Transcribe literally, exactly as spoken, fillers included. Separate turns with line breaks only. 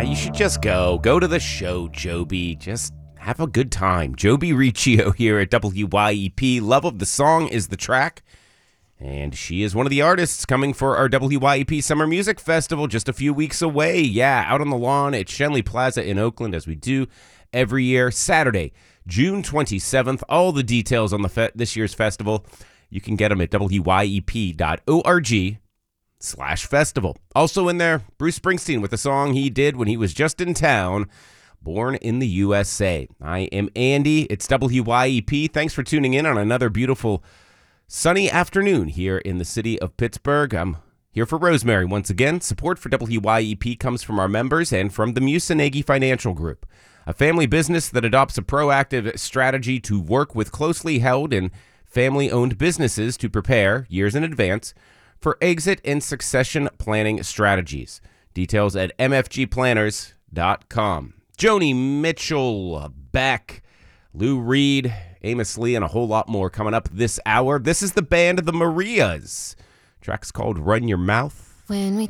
Ah, you should just go. Go to the show, Joby. Just have a good time. Joby Riccio here at W Y E P. Love of the Song is the track. And she is one of the artists coming for our W Y E P Summer Music Festival just a few weeks away. Yeah, out on the lawn at Shenley Plaza in Oakland, as we do every year. Saturday, June twenty-seventh. All the details on the fe- this year's festival, you can get them at W Y E P dot org slash festival. Also in there, Bruce Springsteen with a song he did when he was just in town, Born in the U S A. I am Andy. It's W Y E P. Thanks for tuning in on another beautiful sunny afternoon here in the city of Pittsburgh. I'm here for Rosemary once again. Support for W Y E P comes from our members and from the Musanegi Financial Group, a family business that adopts a proactive strategy to work with closely held and family-owned businesses to prepare, years in advance, for exit and succession planning strategies. Details at m f g planners dot com. Joni Mitchell, Beck, Lou Reed, Amos Lee, and a whole lot more coming up this hour. This is the band The Marias. Track's called Run Your Mouth.
When we